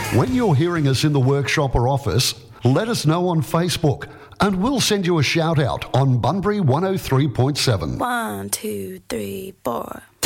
When you're hearing us in the workshop or office, let us know on Facebook and we'll send you a shout out on Bunbury 103.7. 1, 2, 3, 4.